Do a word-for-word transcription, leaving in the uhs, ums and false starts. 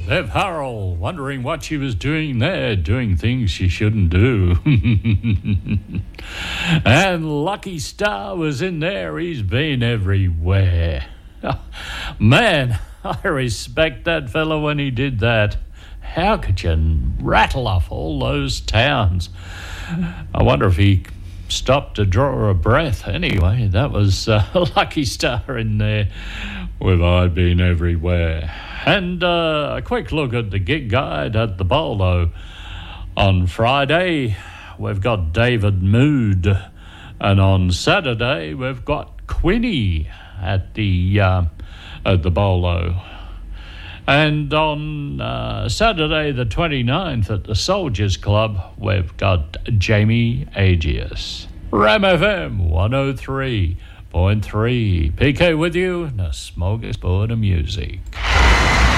Bev Harrell, wondering what she was doing there, doing things she shouldn't do. And Lucky Star was in there. He's been everywhere. Man, I respect that fella when he did that. How could you rattle off all those towns? I wonder if he stopped to draw a breath. Anyway, that was uh, Lucky Star in there with I've Been Everywhere. And uh, a quick look at the gig guide at the Bolo. On Friday, we've got David Mood. And on Saturday, we've got Quinny at the, uh, at the Bolo. And on uh, Saturday the twenty-ninth at the Soldiers Club, we've got Jamie Agius. Ram F M one oh three point three. P K with you, and a smorgasbord of music.